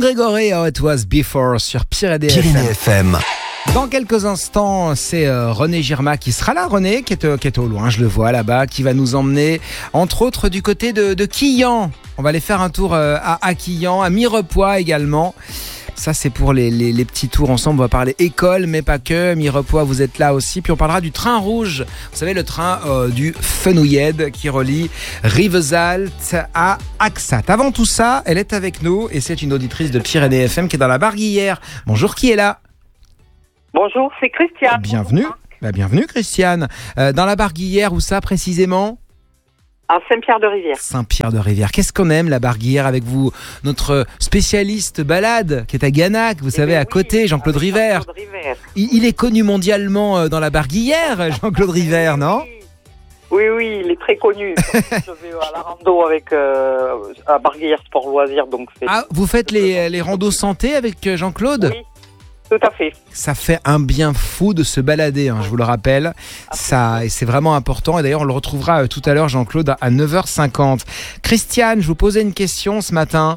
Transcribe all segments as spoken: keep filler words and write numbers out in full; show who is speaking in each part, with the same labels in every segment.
Speaker 1: Gregory, oh, it was before sur Pyrénées F M. Dans quelques instants, c'est euh, René Girma qui sera là. René, qui est, euh, qui est au loin, je le vois là-bas, qui va nous emmener, entre autres, du côté de, de Quillan. On va aller faire un tour euh, à, à Quillan, à Mirepoix également. Ça, c'est pour les, les, les petits tours ensemble. On va parler école, mais pas que. Mirepoix, vous êtes là aussi. Puis on parlera du train rouge. Vous savez, le train euh, du Fenouillède qui relie Rivesaltes à Axat. Avant tout ça, elle est avec nous et c'est une auditrice de Pyrénées F M qui est dans la Barguillère. Bonjour, qui est là ?
Speaker 2: Bonjour, c'est Christiane.
Speaker 1: Bienvenue. Bah, bienvenue, Christiane. Euh, dans la Barguillère, où ça précisément ?
Speaker 2: À Saint-Pierre-de-Rivière.
Speaker 1: Saint-Pierre-de-Rivière. Qu'est-ce qu'on aime, la Barguillère, avec vous, notre spécialiste balade, qui est à Ganac, vous eh savez, à oui, côté, Jean-Claude River. Jean-Claude River. Il, il est connu mondialement dans la Barguillère, Jean-Claude River, non ?
Speaker 2: Oui, oui, il est très connu. Je vais à la rando avec euh, à Barguillère Sport Loisirs. Donc c'est...
Speaker 1: Ah, vous faites les, les randos santé avec Jean-Claude ?
Speaker 2: Oui. Tout à fait.
Speaker 1: Ça fait un bien fou de se balader, hein, je vous le rappelle. Ça, et c'est vraiment important. Et d'ailleurs, on le retrouvera tout à l'heure, Jean-Claude, à neuf heures cinquante. Christiane, je vous posais une question ce matin.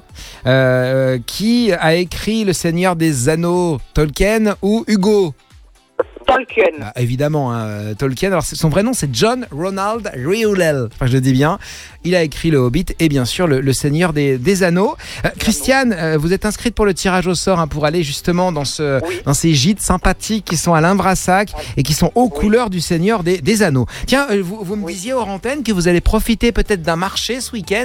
Speaker 1: Euh, qui a écrit Le Seigneur des Anneaux, Tolkien ou Hugo ?
Speaker 2: Tolkien.
Speaker 1: Bah, évidemment, hein, Tolkien. Alors, son vrai nom, c'est John Ronald Reuel. Enfin, je le dis bien. Il a écrit Le Hobbit et bien sûr Le, le Seigneur des, des Anneaux. Euh, Christiane, euh, vous êtes inscrite pour le tirage au sort hein, pour aller justement dans, ce, oui. dans ces gîtes sympathiques qui sont à Limbrassac et qui sont aux oui. couleurs du Seigneur des, des Anneaux. Tiens, euh, vous, vous me oui. disiez hors antenne que vous allez profiter peut-être d'un marché ce week-end ?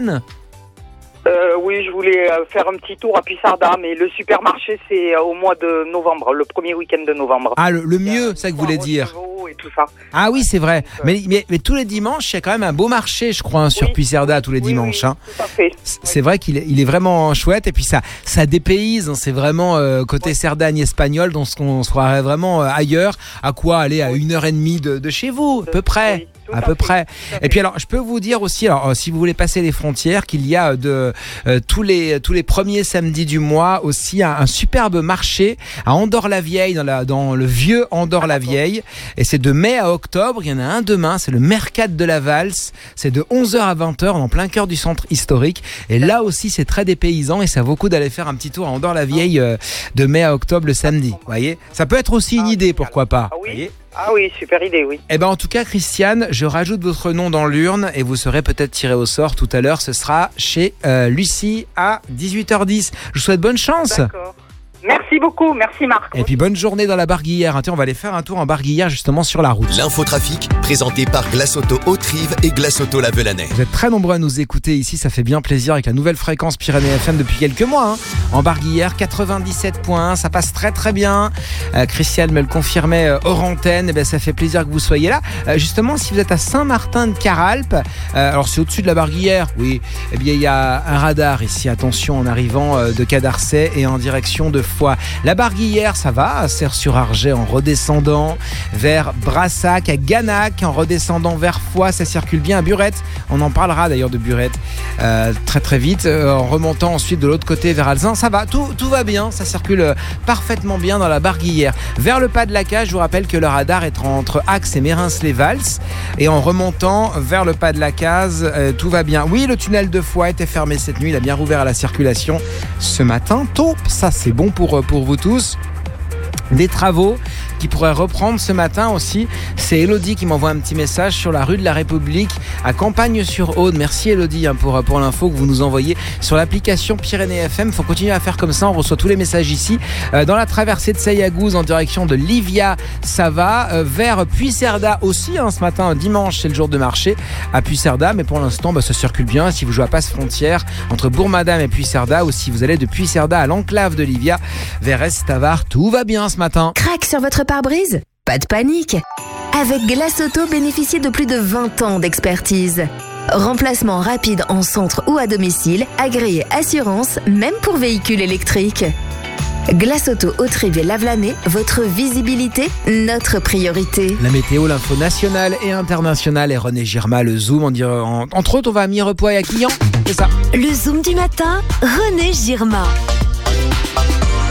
Speaker 2: Euh, oui, je voulais euh, faire un petit tour à Puissarda, mais le supermarché, c'est euh, au mois de novembre, le premier week-end de novembre.
Speaker 1: Ah, le, le mieux, c'est ça que vous voulez dire.
Speaker 2: Et tout ça.
Speaker 1: Ah oui, c'est vrai. Donc, mais, mais, mais tous les dimanches, il y a quand même un beau marché, je crois, hein, sur oui. Puissarda, tous les oui, dimanches.
Speaker 2: Oui,
Speaker 1: hein.
Speaker 2: tout à fait.
Speaker 1: C'est oui. vrai qu'il est, il est vraiment chouette, et puis ça, ça dépayse, hein, c'est vraiment euh, côté oui. Cerdagne espagnole, donc on se croirait vraiment euh, ailleurs. À quoi aller à oui. une heure et demie de, de chez vous, à peu près. Oui. Tout à peu fait, près. Et puis alors, je peux vous dire aussi, alors si vous voulez passer les frontières, qu'il y a de euh, tous les tous les premiers samedis du mois aussi un, un superbe marché à Andorre-la-Vieille, dans la dans le vieux Andorre-la-Vieille. Et c'est de mai à octobre. Il y en a un demain. C'est le Mercat de la Valse. C'est de onze heures à vingt heures en plein cœur du centre historique. Et là aussi, c'est très dépaysant et ça vaut le coup d'aller faire un petit tour à Andorre-la-Vieille euh, de mai à octobre le samedi. Vous voyez, ça peut être aussi une idée, pourquoi pas.
Speaker 2: Ah oui. Ah oui, super idée, oui.
Speaker 1: Eh ben en tout cas, Christiane, je rajoute votre nom dans l'urne et vous serez peut-être tiré au sort tout à l'heure. Ce sera chez euh, Lucie à dix-huit heures dix. Je vous souhaite bonne chance.
Speaker 2: D'accord. Merci beaucoup, merci Marc.
Speaker 1: Et puis bonne journée dans la Barguillère. Tiens, on va aller faire un tour en Barguillère justement sur la route.
Speaker 3: L'infotrafic présenté par Glace Auto Haute-Rive et Glace Auto La Velanais.
Speaker 1: Vous êtes très nombreux à nous écouter ici, ça fait bien plaisir avec la nouvelle fréquence Pyrénées F M depuis quelques mois. Hein. En Barguillère, quatre-vingt-dix-sept point un, ça passe très très bien. Euh, Christiane me le confirmait euh, hors antenne, et ben, ça fait plaisir que vous soyez là. Euh, justement, si vous êtes à Saint-Martin-de-Caralpes, euh, alors c'est au-dessus de la Barguillère, oui, eh bien il y a un radar ici, attention, en arrivant euh, de Cadarçay et en direction de Foix. La Barguillère, ça va, à Serres-sur-Arget en redescendant vers Brassac, à Ganac en redescendant vers Foix, ça circule bien à Burette. On en parlera d'ailleurs de Burette euh, très très vite. Euh, en remontant ensuite de l'autre côté vers Alzin, ça va, tout, tout va bien, ça circule euh, parfaitement bien dans la Barguillère. Vers le pas de la cage, je vous rappelle que le radar est entre Axe et Mérins-les-Valses. Et en remontant vers le pas de la case, euh, tout va bien. Oui, le tunnel de Foix était fermé cette nuit, il a bien rouvert à la circulation ce matin. Taupe, ça c'est bon pour, pour vous tous. Des travaux qui pourraient reprendre ce matin aussi. C'est Elodie qui m'envoie un petit message sur la rue de la République à Campagne-sur-Aude. Merci Elodie hein, pour, pour l'info que vous nous envoyez sur l'application Pyrénées F M. Il faut continuer à faire comme ça, on reçoit tous les messages ici. Euh, dans la traversée de Sayagouz en direction de Livia, ça va. Euh, vers Puisserda aussi hein, ce matin, dimanche, c'est le jour de marché à Puisserda. Mais pour l'instant, bah, ça circule bien. Si vous jouez à passe-frontière entre Bourg-Madame et Puisserda ou si vous allez de Puisserda à l'enclave de Livia vers Estavar, tout va bien ce matin.
Speaker 4: Crac sur votre pare-brise ? Pas de panique. Avec Glace Auto, bénéficiez de plus de vingt ans d'expertise. Remplacement rapide en centre ou à domicile, agréé assurance, même pour véhicules électriques. Glace Auto Haute-Rive et La Velanais, votre visibilité, notre priorité.
Speaker 1: La météo, l'info nationale et internationale et René Girma, le Zoom. On dirait, en, entre autres, on va à Mirepoix et à Quillan. C'est ça.
Speaker 4: Le Zoom du matin, René Girma.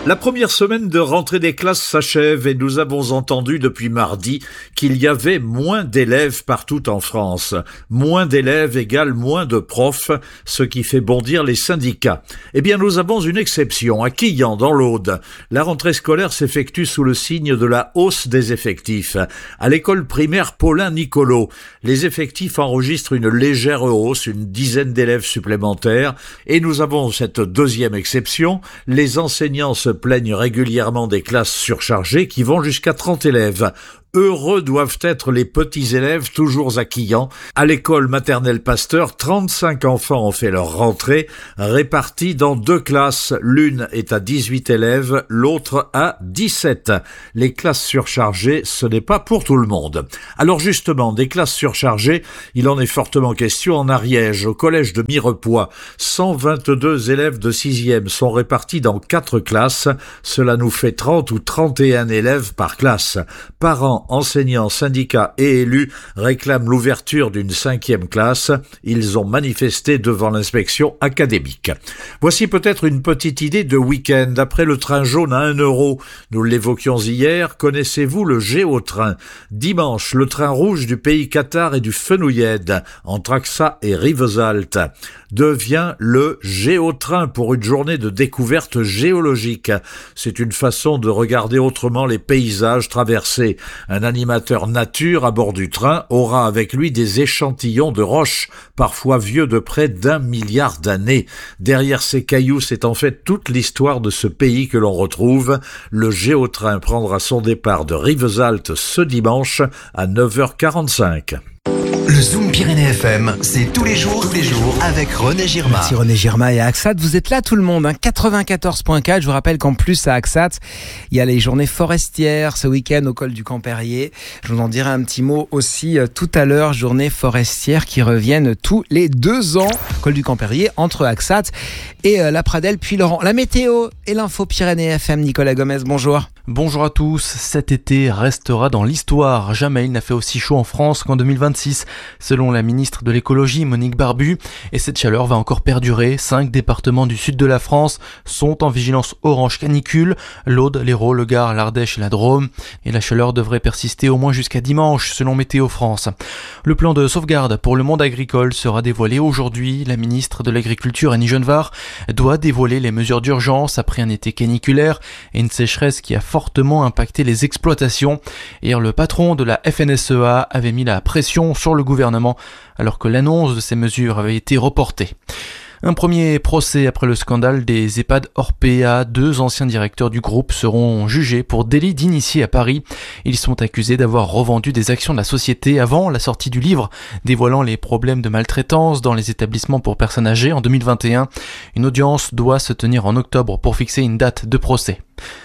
Speaker 5: La première semaine de rentrée des classes s'achève et nous avons entendu depuis mardi qu'il y avait moins d'élèves partout en France. Moins d'élèves égale moins de profs, ce qui fait bondir les syndicats. Eh bien, nous avons une exception, à Quillan, dans l'Aude. La rentrée scolaire s'effectue sous le signe de la hausse des effectifs. À l'école primaire Paulin-Nicolo, les effectifs enregistrent une légère hausse, une dizaine d'élèves supplémentaires, et nous avons cette deuxième exception, les enseignants se plaignent régulièrement des classes surchargées qui vont jusqu'à trente élèves. Heureux doivent être les petits élèves toujours à Quillan. À l'école maternelle Pasteur, trente-cinq enfants ont fait leur rentrée, répartis dans deux classes. L'une est à dix-huit élèves, l'autre à dix-sept. Les classes surchargées, ce n'est pas pour tout le monde. Alors justement, des classes surchargées, il en est fortement question en Ariège, au collège de Mirepoix. cent vingt-deux élèves de sixième sont répartis dans quatre classes. Cela nous fait trente ou trente et un élèves par classe. Parents, enseignants, syndicats et élus réclament l'ouverture d'une cinquième classe. Ils ont manifesté devant l'inspection académique. Voici peut-être une petite idée de week-end. Après le train jaune à un euro, nous l'évoquions hier, connaissez-vous le Géotrain? Dimanche, le train rouge du pays Qatar et du Fenouillède, entre Axa et Rivesaltes, devient le Géotrain pour une journée de découverte géologique. C'est une façon de regarder autrement les paysages traversés. Un animateur nature à bord du train aura avec lui des échantillons de roches, parfois vieux de près d'un milliard d'années. Derrière ces cailloux, c'est en fait toute l'histoire de ce pays que l'on retrouve. Le Géotrain prendra son départ de Rivesaltes ce dimanche à neuf heures quarante-cinq.
Speaker 3: Le Zoom Pyrénées F M, c'est tous les jours, tous les jours avec René Girma.
Speaker 1: Merci René Girma et à Axat, vous êtes là tout le monde, hein, quatre-vingt-quatorze virgule quatre. Je vous rappelle qu'en plus à Axat, il y a les journées forestières ce week-end au col du Camp-Perrier. Je vous en dirai un petit mot aussi euh, tout à l'heure, journées forestières qui reviennent tous les deux ans, col du Camp-Perrier, entre Axat et euh, la Pradelle, puis Laurent. La météo et l'info Pyrénées F M, Nicolas Gomez, bonjour.
Speaker 6: Bonjour à tous, cet été restera dans l'histoire. Jamais il n'a fait aussi chaud en France qu'en deux mille vingt-six, selon la ministre de l'écologie Monique Barbu. Et cette chaleur va encore perdurer. Cinq départements du sud de la France sont en vigilance orange canicule. L'Aude, l'Hérault, le Gard, l'Ardèche et la Drôme. Et la chaleur devrait persister au moins jusqu'à dimanche, selon Météo France. Le plan de sauvegarde pour le monde agricole sera dévoilé aujourd'hui. La ministre de l'Agriculture, Annie Genevard, doit dévoiler les mesures d'urgence après un été caniculaire et une sécheresse qui a fortement impacté les exploitations. Hier, le patron de la F N S E A avait mis la pression sur le gouvernement alors que l'annonce de ces mesures avait été reportée. Un premier procès après le scandale des EHPAD Orpea. Deux anciens directeurs du groupe seront jugés pour délit d'initié à Paris. Ils sont accusés d'avoir revendu des actions de la société avant la sortie du livre dévoilant les problèmes de maltraitance dans les établissements pour personnes âgées en deux mille vingt et un. Une audience doit se tenir en octobre pour fixer une date de procès.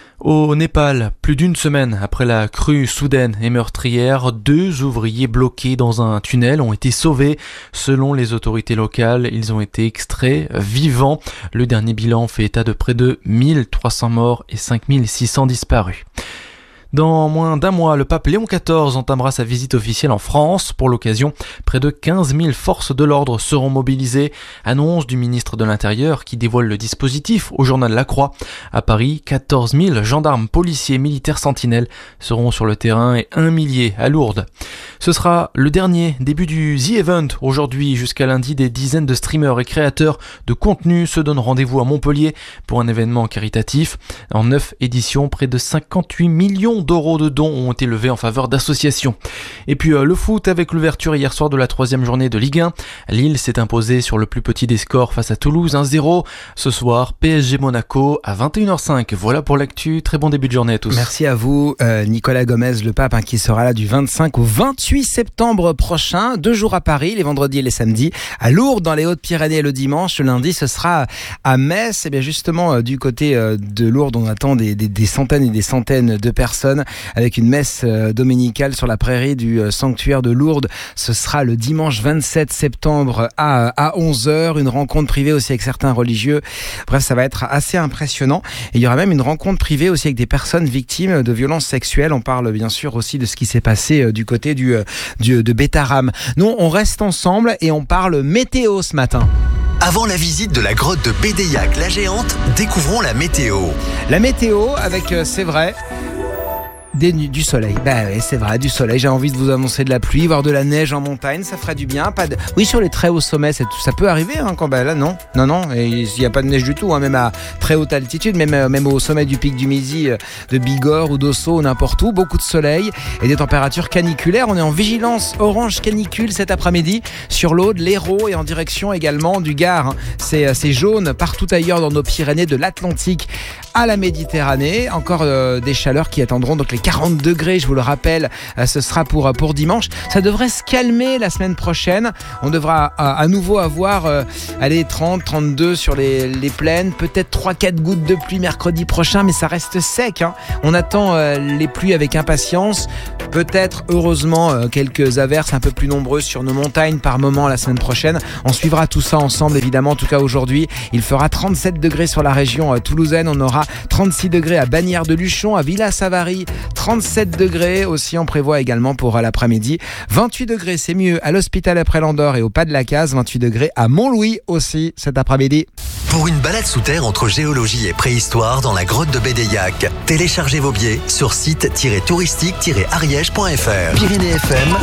Speaker 6: Au Népal, plus d'une semaine après la crue soudaine et meurtrière, deux ouvriers bloqués dans un tunnel ont été sauvés. Selon les autorités locales, ils ont été extraits vivants. Le dernier bilan fait état de près de mille trois cents morts et cinq mille six cents disparus. Dans moins d'un mois, le pape Léon quatorze entamera sa visite officielle en France. Pour l'occasion, près de quinze mille forces de l'ordre seront mobilisées. Annonce du ministre de l'Intérieur qui dévoile le dispositif au journal La Croix. À Paris, quatorze mille gendarmes, policiers, militaires sentinelles seront sur le terrain et un millier à Lourdes. Ce sera le dernier début du The Event. Aujourd'hui jusqu'à lundi, des dizaines de streamers et créateurs de contenu se donnent rendez-vous à Montpellier pour un événement caritatif. En neuf éditions, près de cinquante-huit millions d'euros de dons ont été levés en faveur d'associations. Et puis euh, le foot avec l'ouverture hier soir de la troisième journée de Ligue un. Lille s'est imposée sur le plus petit des scores face à Toulouse, un zéro. Ce soir, P S G Monaco à vingt et une heures cinq. Voilà pour l'actu. Très bon début de journée à tous.
Speaker 1: Merci à vous, euh, Nicolas Gomez, le pape, hein, qui sera là du vingt-cinq au vingt-huit septembre prochain. Deux jours à Paris, les vendredis et les samedis. À Lourdes, dans les Hautes-Pyrénées, le dimanche. Le lundi, ce sera à Metz. Et bien justement, euh, du côté euh, de Lourdes, on attend des, des, des centaines et des centaines de personnes avec une messe euh, dominicale sur la prairie du euh, sanctuaire de Lourdes. Ce sera le dimanche vingt-sept septembre à, à onze heures. Une rencontre privée aussi avec certains religieux. Bref, ça va être assez impressionnant. Et il y aura même une rencontre privée aussi avec des personnes victimes de violences sexuelles. On parle bien sûr aussi de ce qui s'est passé euh, du côté du, euh, du, de Bétaram. Nous, on reste ensemble et on parle météo ce matin.
Speaker 3: Avant la visite de la grotte de Bédéiac, la géante, découvrons la météo.
Speaker 1: La météo avec, euh, c'est vrai, Des, du soleil. Bah oui, c'est vrai, du soleil. J'ai envie de vous annoncer de la pluie, voire de la neige en montagne, ça ferait du bien. Pas de... Oui, sur les très hauts sommets, c'est tout, ça peut arriver. Hein, quand bah là, non, non, non. Il n'y a pas de neige du tout, hein, même à très haute altitude, même même au sommet du pic du Midi, de Bigorre ou d'Ossau, ou n'importe où. Beaucoup de soleil et des températures caniculaires. On est en vigilance orange canicule cet après-midi sur l'Aude, l'Hérault et en direction également du Gard. Hein. C'est c'est jaune partout ailleurs dans nos Pyrénées, de l'Atlantique à la Méditerranée. Encore euh, des chaleurs qui attendront donc les quarante degrés, je vous le rappelle, euh, ce sera pour, pour dimanche. Ça devrait se calmer la semaine prochaine. On devra à, à nouveau avoir euh, allez, trente, trente-deux sur les, les plaines, peut-être trois quatre gouttes de pluie mercredi prochain, mais ça reste sec. Hein. On attend euh, les pluies avec impatience. Peut-être, heureusement, euh, quelques averses un peu plus nombreuses sur nos montagnes par moment la semaine prochaine. On suivra tout ça ensemble, évidemment. En tout cas, aujourd'hui, il fera trente-sept degrés sur la région euh, toulousaine. On aura trente-six degrés à Bagnères-de-Luchon, à Villa-Savary, trente-sept degrés aussi, on prévoit également pour l'après-midi. vingt-huit degrés, c'est mieux à l'Hospital après Landor et au Pas de la Case. vingt-huit degrés à Montlouis aussi cet après-midi.
Speaker 3: Pour une balade sous terre entre géologie et préhistoire dans la grotte de Bédéiac, téléchargez vos billets sur site touristique ariège point f r. Pyrénées F M.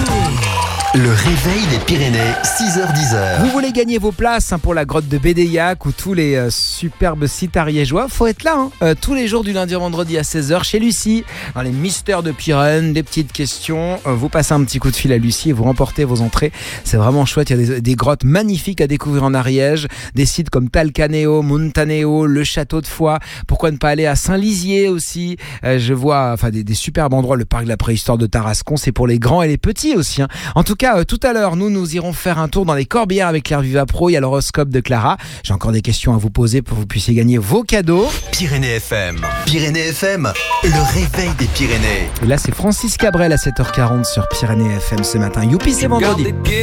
Speaker 3: Le réveil des Pyrénées, six heures dix.
Speaker 1: Vous voulez gagner vos places hein, pour la grotte de Bédéiac ou tous les euh, superbes sites ariégeois, faut être là hein, euh, tous les jours du lundi au vendredi à seize heures chez Lucie, dans les mystères de Pyrénées, des petites questions. Euh, vous passez un petit coup de fil à Lucie et vous remportez vos entrées. C'est vraiment chouette, il y a des, des grottes magnifiques à découvrir en Ariège, des sites comme Talcaneo, Montaneo, le château de Foix. Pourquoi ne pas aller à Saint-Lizier aussi. euh, Je vois enfin des, des superbes endroits, le parc de la préhistoire de Tarascon, c'est pour les grands et les petits aussi. Hein. En tout cas, euh, tout à l'heure, nous, nous irons faire un tour dans les Corbières avec Claire Vivapro. Il y a l'horoscope de Clara. J'ai encore des questions à vous poser pour que vous puissiez gagner vos cadeaux.
Speaker 3: Pyrénées F M. Pyrénées F M, le réveil des Pyrénées.
Speaker 1: Et là, c'est Francis Cabrel à sept heures quarante sur Pyrénées F M ce matin. Youpi, c'est vendredi.